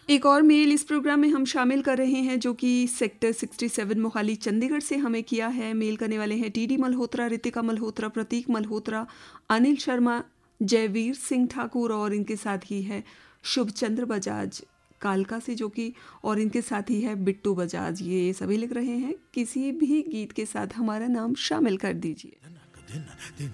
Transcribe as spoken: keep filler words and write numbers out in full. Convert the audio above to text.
एक और मेल इस प्रोग्राम में हम शामिल कर रहे हैं जो कि सेक्टर सड़सठ मोहाली चंडीगढ़ से हमें किया है। मेल करने वाले हैं टीडी मल्होत्रा, रितिका मल्होत्रा, प्रतीक मल्होत्रा, अनिल शर्मा, जयवीर सिंह ठाकुर और इनके साथ ही है शुभचंद्र बजाज कालका से जो कि, और इनके साथ ही है बिट्टू बजाज। ये सभी लिख रहे हैं किसी भी गीत के साथ हमारा नाम शामिल कर दीजिए।